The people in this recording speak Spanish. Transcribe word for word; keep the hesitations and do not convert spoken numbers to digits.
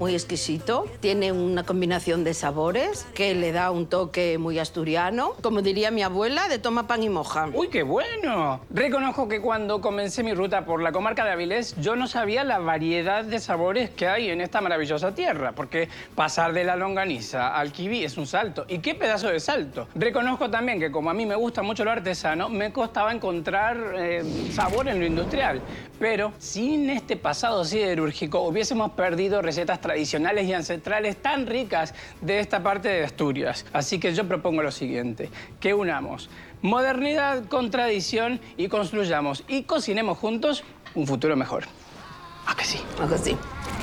muy exquisito. Tiene una combinación de sabores que le da un toque muy asturiano. Como diría mi abuela, de toma pan y moja. ¡Uy, qué bueno! Reconozco que cuando comencé mi ruta por la comarca de Avilés, yo no sabía la variedad de sabores que hay en esta maravillosa tierra, porque pasar de la longaniza al kibí es un salto. ¿Y qué pedazo de salto? Reconozco también que como a mí me gusta mucho lo artesano, me costaba encontrar eh, sabor en lo industrial. Pero sin este pasado siderúrgico hubiésemos perdido recetas tradicionales y ancestrales tan ricas de esta parte de Asturias. Así que yo propongo lo siguiente, que unamos modernidad con tradición y construyamos y cocinemos juntos un futuro mejor. ¿A que sí? ¿A que sí?